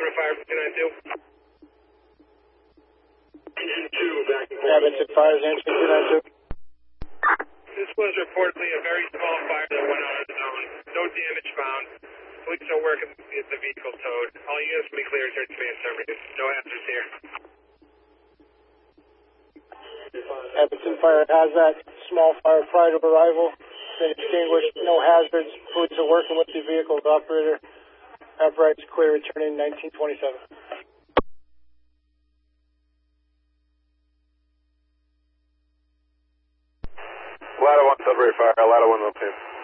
Fire 292. Engine 2 back and forth. Edmonton Fires, engine 292. This was reportedly a very small fire that went on its own. No damage found. Police are working to get the vehicle towed. All units will be cleared here to be terminated. No answers here. Edmonton Fire has that small fire prior to arrival. Been extinguished. No hazards. Police are working with the vehicle's operator. Apparatus clear, returning 1927. Ladder 1 Sudbury Fire, Ladder 1 Milton.